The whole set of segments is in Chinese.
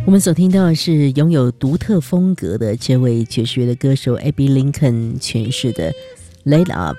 我们所听到的是拥有独特风格的这位爵士乐的歌手 Abbey Lincoln 诠释的 Laid Up。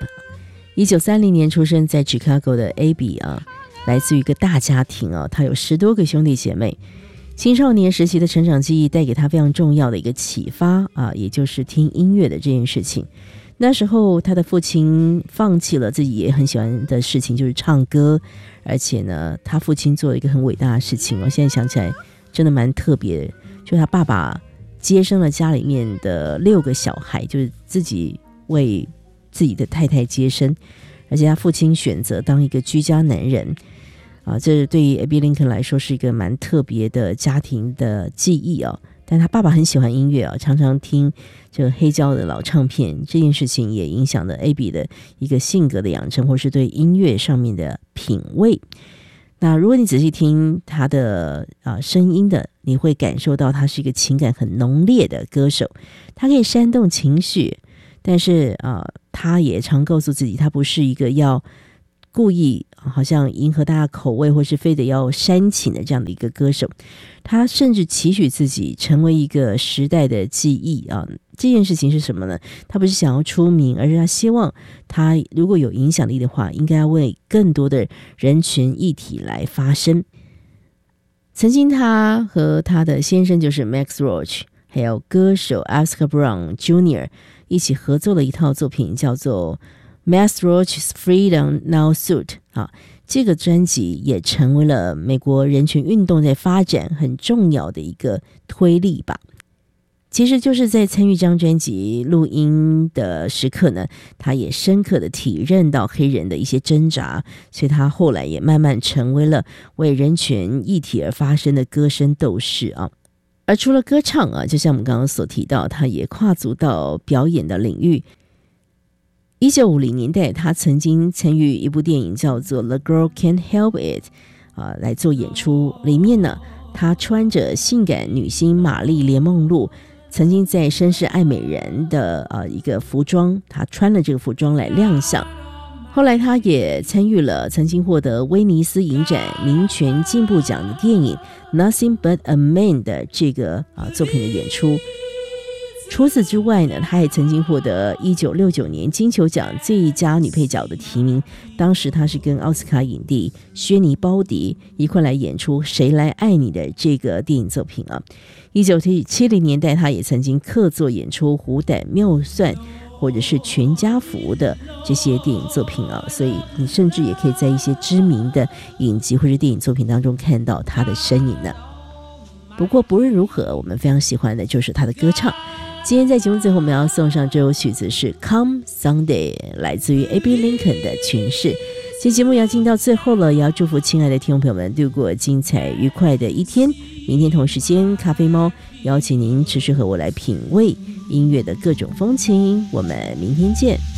1930年出生在 Chicago 的 Abbey 来自于一个大家庭他有10多个兄弟姐妹。青少年时期的成长记忆带给他非常重要的一个启发也就是听音乐的这件事情。那时候他的父亲放弃了自己也很喜欢的事情，就是唱歌，而且呢他父亲做了一个很伟大的事情，我现在想起来真的蛮特别的，就他爸爸接生了家里面的6个小孩，就是自己为自己的太太接生，而且他父亲选择当一个居家男人这对于 Abbey Lincoln 来说是一个蛮特别的家庭的记忆但他爸爸很喜欢音乐常常听这个黑胶的老唱片，这件事情也影响了 Abbey 的一个性格的养成，或是对音乐上面的品味。那如果你仔细听他的声音的，你会感受到他是一个情感很浓烈的歌手，他可以煽动情绪，但是他也常告诉自己，他不是一个要故意好像迎合大家口味或是非得要煽情的这样的一个歌手。他甚至期许自己成为一个时代的记忆这件事情是什么呢？他不是想要出名，而是他希望他如果有影响力的话，应该要为更多的人群议题来发声。曾经他和他的先生就是 Max Roach 还有歌手 Oscar Brown Jr. 一起合作了一套作品叫做 Max Roach's Freedom Now Suit 这个专辑也成为了美国人权运动在发展很重要的一个推力吧。其实就是在参与这张专辑录音的时刻呢，他也深刻的体认到黑人的一些挣扎，所以他后来也慢慢成为了为人权议题而发声的歌声斗士而除了歌唱就像我们刚刚所提到，他也跨足到表演的领域。1950年代他曾经参与一部电影叫做 The Girl Can't Help It 来做演出，里面呢他穿着性感女星玛丽莲梦露曾经在绅士爱美人的一个服装，他穿了这个服装来亮相。后来他也参与了曾经获得威尼斯影展民权进步奖的电影 Nothing But a Man 的这个作品的演出。除此之外呢，他也曾经获得1969年金球奖最佳女配角的提名，当时他是跟奥斯卡影帝薛尼包迪一块来演出谁来爱你的这个电影作品1970年代他也曾经客座演出虎胆妙算或者是全家福的这些电影作品所以你甚至也可以在一些知名的影集或者电影作品当中看到他的身影呢。不过不论如何，我们非常喜欢的就是他的歌唱。今天在节目最后我们要送上这首曲子是 Come Sunday， 来自于 Abbey Lincoln 的诠释。这节目要进到最后了，也要祝福亲爱的听众朋友们度过精彩愉快的一天。明天同时间，咖啡猫邀请您持续和我来品味音乐的各种风情，我们明天见。